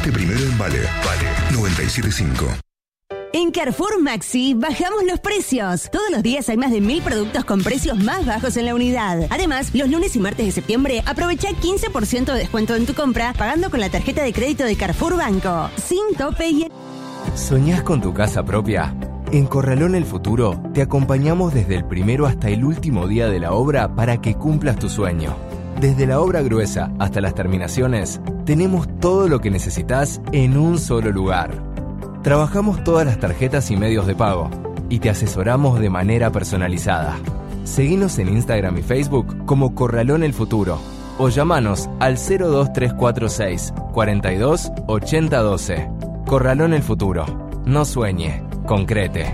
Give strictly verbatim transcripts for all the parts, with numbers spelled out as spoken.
Escuchaste primero en Vale. Vale noventa y siete punto cinco. En Carrefour Maxi bajamos los precios. Todos los días hay más de mil productos con precios más bajos en la unidad. Además, los lunes y martes de septiembre aprovecha quince por ciento de descuento en tu compra pagando con la tarjeta de crédito de Carrefour Banco. Sin tope y... ¿Soñás con tu casa propia? En Corralón El Futuro te acompañamos desde el primero hasta el último día de la obra para que cumplas tu sueño. Desde la obra gruesa hasta las terminaciones, tenemos todo lo que necesitas en un solo lugar. Trabajamos todas las tarjetas y medios de pago y te asesoramos de manera personalizada. Seguinos en Instagram y Facebook como Corralón El Futuro o llamanos al cero dos tres cuatro seis, cuarenta y dos, ochenta doce. Corralón El Futuro. No sueñe, concrete.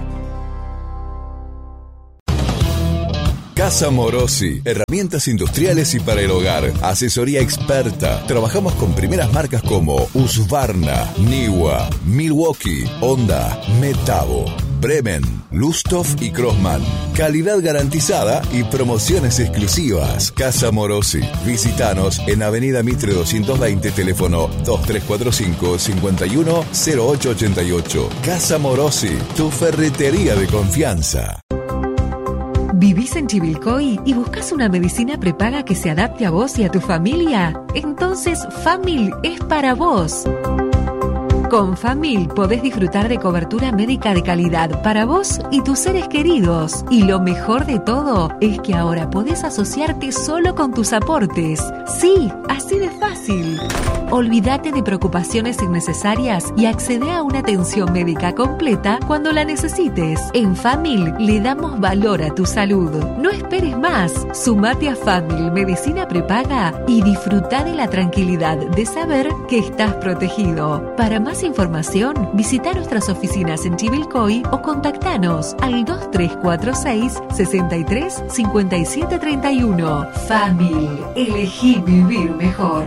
Casa Morosi, herramientas industriales y para el hogar, asesoría experta. Trabajamos con primeras marcas como Husqvarna, Niwa, Milwaukee, Honda, Metabo, Bremen, Lustoff y Crossman. Calidad garantizada y promociones exclusivas. Casa Morosi. Visítanos en Avenida Mitre doscientos veinte, teléfono dos tres cuatro cinco, cinco uno, cero ocho ocho ocho. Casa Morosi, tu ferretería de confianza. ¿Vivís en Chivilcoy y buscas una medicina prepaga que se adapte a vos y a tu familia? Entonces Famil es para vos. Con Famil podés disfrutar de cobertura médica de calidad para vos y tus seres queridos. Y lo mejor de todo es que ahora podés asociarte solo con tus aportes. Sí, así de fácil. Olvídate de preocupaciones innecesarias y accede a una atención médica completa cuando la necesites. En Famil le damos valor a tu salud. No esperes más. Sumate a Famil Medicina Prepaga y disfruta de la tranquilidad de saber que estás protegido. Para más información, visita nuestras oficinas en Chivilcoy o contactanos al dos tres cuatro seis, sesenta y tres, cincuenta y siete treinta y uno. Famil, elegí vivir mejor.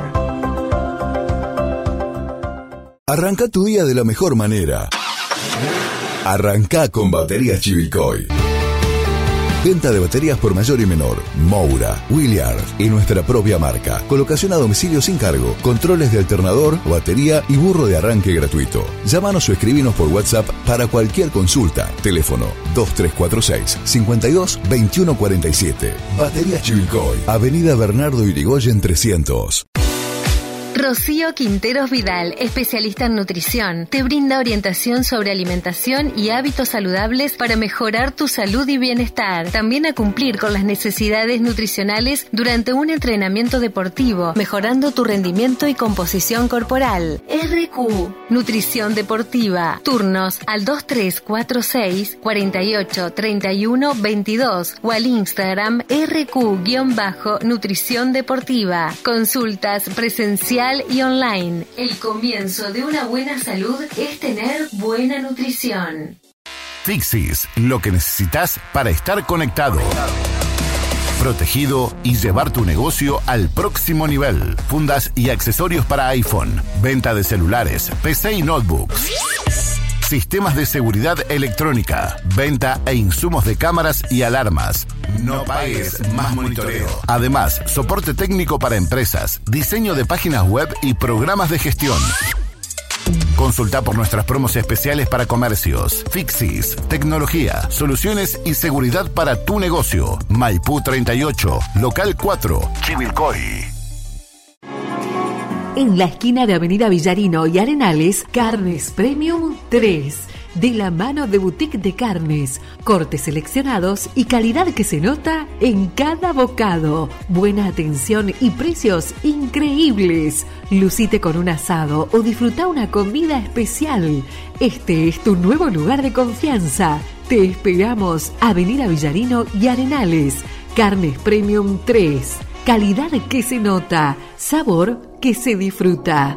Arranca tu día de la mejor manera. Arranca con Baterías Chivilcoy. Venta de baterías por mayor y menor. Moura, Williard y nuestra propia marca. Colocación a domicilio sin cargo. Controles de alternador, batería y burro de arranque gratuito. Llámanos o escribinos por WhatsApp para cualquier consulta. Teléfono dos tres cuatro seis, cinco dos, dos uno cuatro siete. Baterías Chivilcoy. Avenida Bernardo Irigoyen trescientos. Rocío Quinteros Vidal, especialista en nutrición, te brinda orientación sobre alimentación y hábitos saludables para mejorar tu salud y bienestar. También a cumplir con las necesidades nutricionales durante un entrenamiento deportivo, mejorando tu rendimiento y composición corporal. R Q, Nutrición Deportiva. Turnos al dos tres cuatro seis, cuarenta y ocho, treinta y uno, veintidós o al Instagram R Q-Nutrición Deportiva. Consultas presenciales y online. El comienzo de una buena salud es tener buena nutrición. Fixis, lo que necesitas para estar conectado, protegido y llevar tu negocio al próximo nivel. Fundas y accesorios para iPhone, venta de celulares, P C y notebooks. Sistemas de seguridad electrónica, venta e insumos de cámaras y alarmas. No pagues más monitoreo. Además, soporte técnico para empresas, diseño de páginas web y programas de gestión. Consulta por nuestras promos especiales para comercios. Fixis, tecnología, soluciones y seguridad para tu negocio. Maipú treinta y ocho, local cuatro, Chivilcoy. En la esquina de Avenida Villarino y Arenales, Carnes Premium tres. De la mano de Boutique de Carnes. Cortes seleccionados y calidad que se nota en cada bocado. Buena atención y precios increíbles. Lucite con un asado o disfruta una comida especial. Este es tu nuevo lugar de confianza. Te esperamos. Avenida Villarino y Arenales. Carnes Premium tres. Calidad que se nota. Sabor que se disfruta.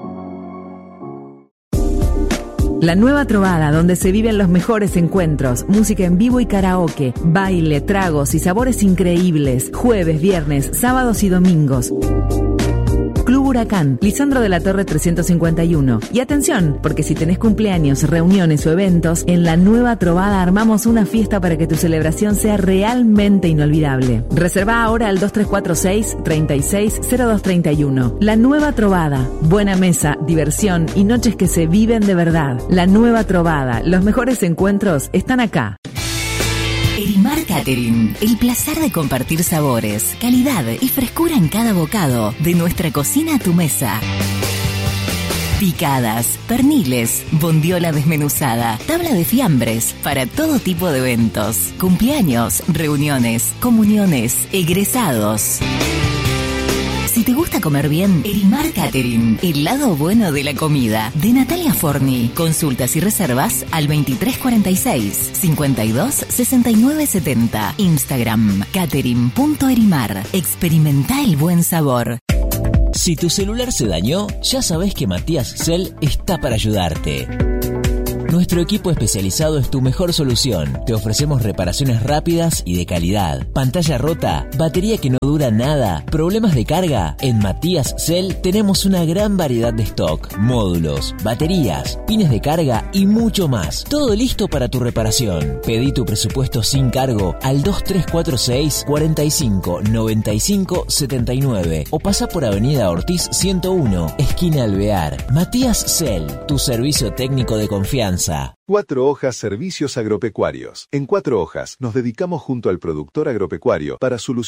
La Nueva Trovada, donde se viven los mejores encuentros, música en vivo y karaoke, baile, tragos y sabores increíbles, jueves, viernes, sábados y domingos. Club Huracán, Lisandro de la Torre trescientos cincuenta y uno. Y atención, porque si tenés cumpleaños, reuniones o eventos, en La Nueva Trovada armamos una fiesta para que tu celebración sea realmente inolvidable. Reserva ahora al dos tres cuatro seis, treinta y seis, cero dos treinta y uno. La Nueva Trovada. Buena mesa, diversión y noches que se viven de verdad. La Nueva Trovada. Los mejores encuentros están acá. Erimar Catering, el placer de compartir sabores, calidad y frescura en cada bocado, de nuestra cocina a tu mesa. Picadas, perniles, bondiola desmenuzada, tabla de fiambres, para todo tipo de eventos, cumpleaños, reuniones, comuniones, egresados. Si te gusta comer bien, Erimar Catering, el lado bueno de la comida, de Natalia Forni. Consultas y reservas al veintitrés cuarenta y seis, cincuenta y dos, sesenta y nueve setenta. Instagram, catering punto erimar. Experimenta el buen sabor. Si tu celular se dañó, ya sabes que Matías Cell está para ayudarte. Nuestro equipo especializado es tu mejor solución. Te ofrecemos reparaciones rápidas y de calidad. Pantalla rota, batería que no dura nada, problemas de carga. En Matías Cell tenemos una gran variedad de stock, módulos, baterías, pines de carga y mucho más. Todo listo para tu reparación. Pedí tu presupuesto sin cargo al dos tres cuatro seis, cuarenta y cinco, noventa y cinco, setenta y nueve o pasa por Avenida Ortiz ciento uno, esquina Alvear. Matías Cell, tu servicio técnico de confianza. Cuatro Hojas Servicios Agropecuarios. En Cuatro Hojas nos dedicamos junto al productor agropecuario para solucionar